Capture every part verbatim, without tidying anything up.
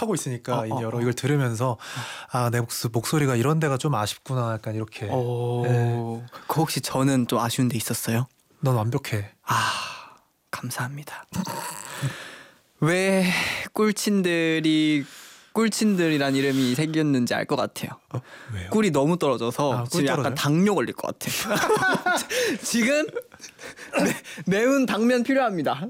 하고 있으니까 어, 이제 어, 여러 어. 이걸 들으면서 아, 내 목소, 목소리가 이런 데가 좀 아쉽구나 약간 이렇게. 오, 네. 그 혹시 저는 좀 아쉬운 데 있었어요? 넌 완벽해. 아, 감사합니다. 왜 꿀친들이 꿀친들이란 이름이 생겼는지 알 것 같아요. 어, 왜요? 꿀이 너무 떨어져서 아, 꿀 지금 약간 떨어져요? 당뇨 걸릴 것 같아. 지금 매, 매운 당면 필요합니다.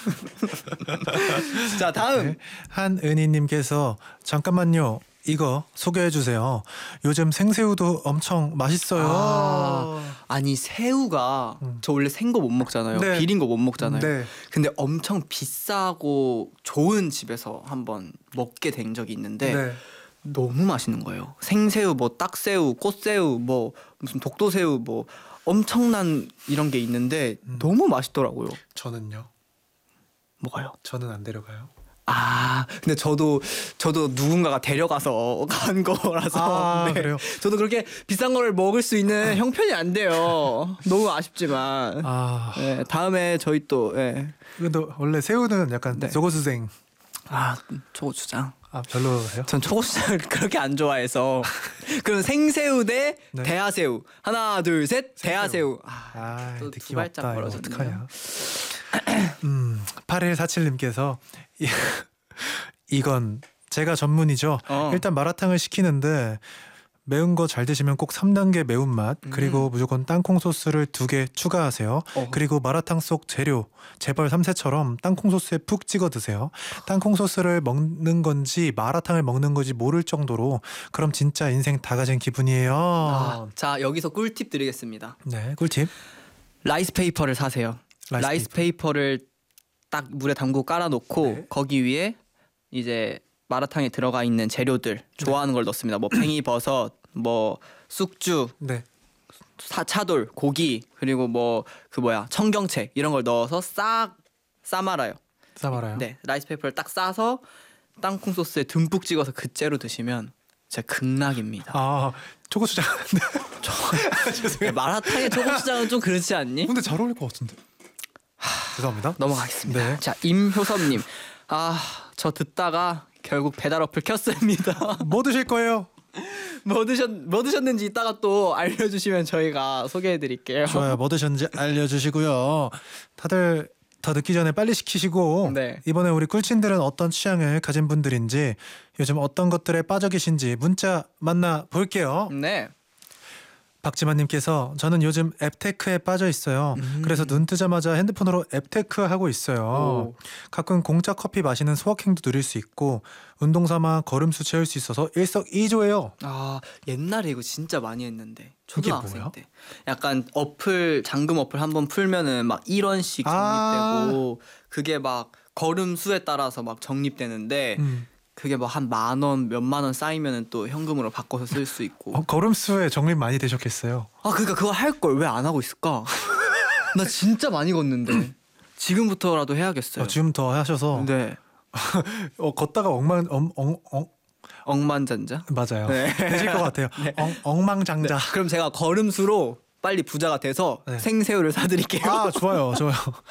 자, 다음. 네. 한은희님께서 잠깐만요. 이거 소개해 주세요. 요즘 생새우도 엄청 맛있어요. 아, 아니 새우가 음. 저 원래 생거 못 먹잖아요. 네. 비린 거 못 먹잖아요. 네. 근데 엄청 비싸고 좋은 집에서 한번 먹게 된 적이 있는데 네. 너무 맛있는 거예요. 생새우, 뭐 딱새우, 꽃새우, 뭐 무슨 독도새우, 뭐 엄청난 이런 게 있는데 음. 너무 맛있더라고요. 저는요. 뭐가요? 저는 안 데려가요. 아, 근데 저도 저도 누군가가 데려가서 간 거라서. 아, 네. 그래요? 저도 그렇게 비싼 거를 먹을 수 있는 형편이 안 돼요. 너무 아쉽지만. 아, 네, 다음에 저희 또 예. 근데 원래 새우는 약간 네. 조고수생. 아, 초고추장. 아, 별로예요? 전 초고추장을 그렇게 안 좋아해서. 그럼 생새우 대 네. 대하새우. 하나, 둘, 셋. 대하새우. 아, 아, 또두 느낌 발짝 없다. 이거 벌어졌네요. 어떡하냐. 음, 팔일사칠님께서 이, 이건 제가 전문이죠. 어. 일단 마라탕을 시키는데 매운 거 잘 드시면 꼭 삼 단계 매운맛 그리고 음. 무조건 땅콩 소스를 두 개 추가하세요. 어. 그리고 마라탕 속 재료 재벌 삼 세처럼 땅콩 소스에 푹 찍어 드세요. 땅콩 소스를 먹는 건지 마라탕을 먹는 건지 모를 정도로 그럼 진짜 인생 다 가진 기분이에요. 아, 자, 여기서 꿀팁 드리겠습니다. 네, 꿀팁. 라이스 페이퍼를 사세요. 라이스 라이스, 페이퍼를 딱 물에 담고 깔아놓고 네. 거기 위에 이제 마라탕에 들어가 있는 재료들 좋아하는 걸 넣습니다. 뭐 팽이버섯, 뭐 쑥주, 네. 사, 차돌, 고기 그리고 뭐 그 뭐야 청경채 이런 걸 넣어서 싹 싸말아요. 싸말아요. 네, 라이스 페이퍼를 딱 싸서 땅콩 소스에 듬뿍 찍어서 그째로 드시면 진짜 극락입니다. 아, 초고추장. 네, 마라탕에 초고추장은 좀 그렇지 않니? 근데 잘 어울릴 것 같은데. 죄송합니다. 넘어가겠습니다. 네. 자, 임효섭님, 아, 저 듣다가 결국 배달 어플 켰습니다. 뭐 드실 거예요? 뭐 드셨 뭐 드셨는지 이따가 또 알려주시면 저희가 소개해드릴게요. 좋아요. 뭐 드셨는지 알려주시고요. 다들 더 늦기 전에 빨리 시키시고 네. 이번에 우리 꿀친들은 어떤 취향을 가진 분들인지 요즘 어떤 것들에 빠져 계신지 문자 만나 볼게요. 네. 박지만님께서 저는 요즘 앱테크에 빠져 있어요. 음. 그래서 눈 뜨자마자 핸드폰으로 앱테크 하고 있어요. 오. 가끔 공짜 커피 마시는 소확행도 누릴 수 있고 운동삼아 걸음수 채울 수 있어서 일석이조예요. 아, 옛날에 이거 진짜 많이 했는데 그게 초등학생 뭐야? 때 약간 어플 잠금 어플 한번 풀면은 막 일 원씩 아. 적립되고 그게 막 걸음 수에 따라서 막 적립되는데 음. 그게 뭐 한 만 원, 몇만 원 쌓이면은 또 현금으로 바꿔서 쓸 수 있고. 어, 걸음수에 적립 많이 되셨겠어요. 아, 그러니까 그거 할 걸 왜 안 하고 있을까? 나 진짜 많이 걷는데 지금부터라도 해야겠어요. 어, 지금 더 하셔서 네, 어, 걷다가 엉망 엉, 엉, 엉 억만장자. 맞아요. 네. 되실 것 같아요. 네. 엉, 엉망장자. 그럼 제가 걸음수로 빨리 부자가 돼서 네. 생새우를 사드릴게요. 아, 좋아요, 좋아요.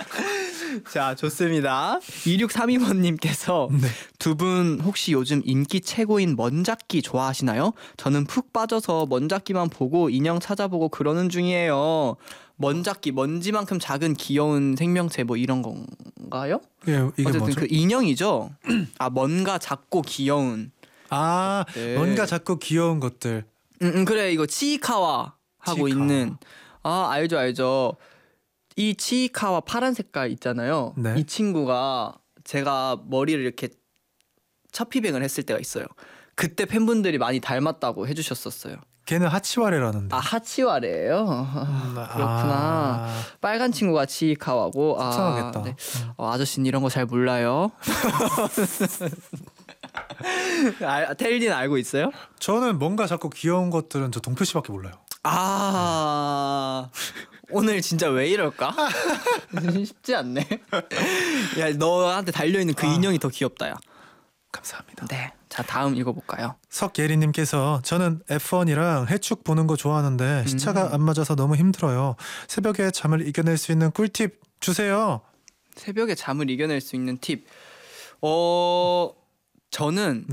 자, 좋습니다. 이육삼이 번님께서 네. 두 분 혹시 요즘 인기 최고인 먼잡기 좋아하시나요? 저는 푹 빠져서 먼잡기만 보고 인형 찾아보고 그러는 중이에요. 먼잡기, 먼지만큼 작은 귀여운 생명체 뭐 이런 건가요? 예, 이게 어쨌든 뭐죠? 그 인형이죠. 아, 뭔가 작고 귀여운. 아, 네. 뭔가 자꾸 귀여운 것들. 음, 음 그래, 이거 치이카와 하고 치이카와. 있는. 아, 알죠, 알죠. 이 치이카와 파란 색깔 있잖아요. 네. 이 친구가 제가 머리를 이렇게 첫피뱅을 했을 때가 있어요. 그때 팬분들이 많이 닮았다고 해주셨었어요. 걔는 하치와레라는데. 아, 하치와레예요? 음, 그렇구나. 아, 빨간 친구가 치이카와고. 아, 속상하겠다. 네. 음. 어, 아저씨는 이런 거 잘 몰라요. 아, 텔리는 알고 있어요? 저는 뭔가 자꾸 귀여운 것들은 저 동표 씨밖에 몰라요. 아, 오늘 진짜 왜 이럴까? 쉽지 않네. 야, 너한테 달려있는 그 아. 인형이 더 귀엽다, 야. 감사합니다. 네. 자, 다음 읽어볼까요? 석예리님께서 저는 에프원이랑 해축 보는 거 좋아하는데 음. 시차가 안 맞아서 너무 힘들어요. 새벽에 잠을 이겨낼 수 있는 꿀팁 주세요. 새벽에 잠을 이겨낼 수 있는 팁. 어, 저는